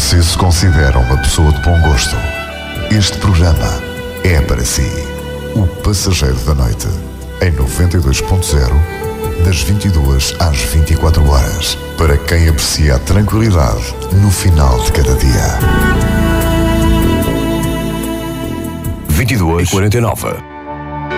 você se considera uma pessoa de bom gosto, este programa é para si. O Passageiro da Noite, em 92.0, das 22 às 24 horas, para quem aprecia a tranquilidade no final de cada dia. 22:49.